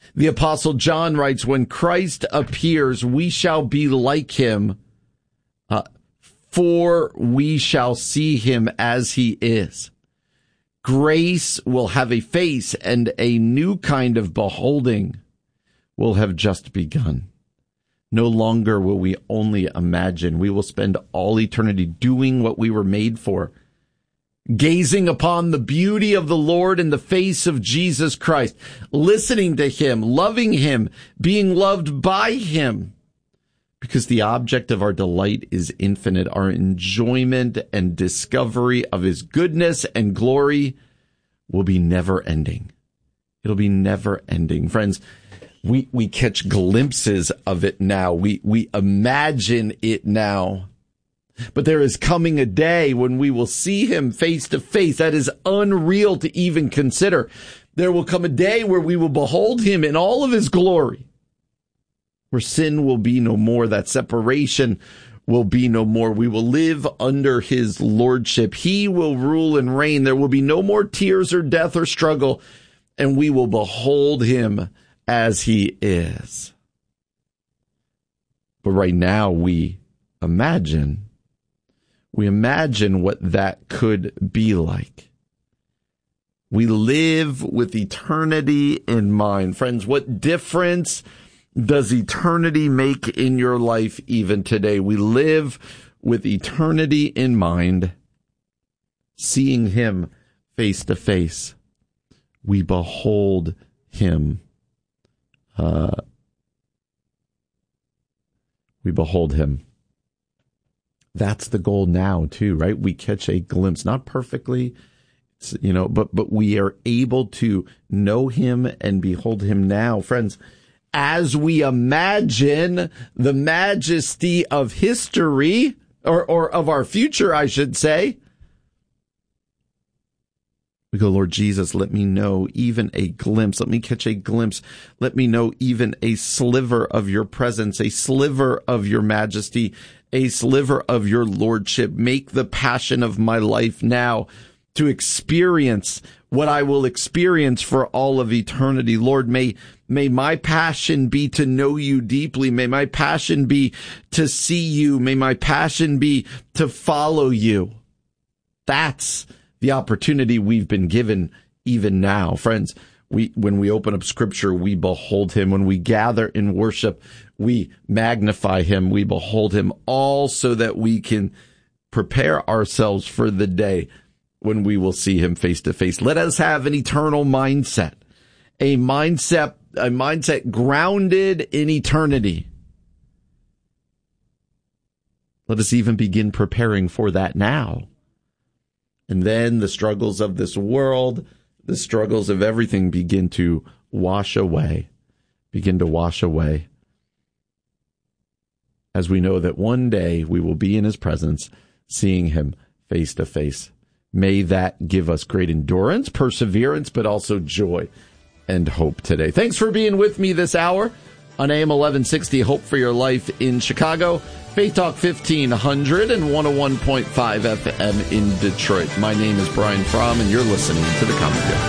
The Apostle John writes, when Christ appears, we shall be like him, for we shall see him as he is. Grace will have a face, and a new kind of beholding will have just begun. No longer will we only imagine. We will spend all eternity doing what we were made for, gazing upon the beauty of the Lord in the face of Jesus Christ, listening to him, loving him, being loved by him, because the object of our delight is infinite. Our enjoyment and discovery of his goodness and glory will be never ending. It'll be never ending. Friends, we catch glimpses of it now. We imagine it now. But there is coming a day when we will see him face to face. That is unreal to even consider. There will come a day where we will behold him in all of his glory, where sin will be no more. That separation will be no more. We will live under his lordship. He will rule and reign. There will be no more tears or death or struggle, and we will behold him as he is. But right now we imagine what that could be like. We live with eternity in mind. Friends, what difference does eternity make in your life even today? We live with eternity in mind, seeing him face to face. We behold him. We behold him. That's the goal now, too, right? We catch a glimpse, not perfectly, but we are able to know him and behold him now. Friends, as we imagine the majesty of history, or of our future, I should say, we go, Lord Jesus, let me know even a glimpse. Let me catch a glimpse. Let me know even a sliver of your presence, a sliver of your majesty, a sliver of your lordship. Make the passion of my life now to experience what I will experience for all of eternity. Lord, may my passion be to know you deeply. May my passion be to see you. May my passion be to follow you. That's the opportunity we've been given even now. Friends, when we open up scripture, we behold him. When we gather in worship, we magnify him. We behold him, all so that we can prepare ourselves for the day when we will see him face to face. Let us have an eternal mindset, a mindset grounded in eternity. Let us even begin preparing for that now. And then the struggles of this world, the struggles of everything begin to wash away, as we know that one day we will be in his presence, seeing him face to face. May that give us great endurance, perseverance, but also joy and hope today. Thanks for being with me this hour on AM 1160, Hope for Your Life in Chicago, Faith Talk 1500 and 101.5 FM in Detroit. My name is Brian Fromm, and you're listening to The Commentary.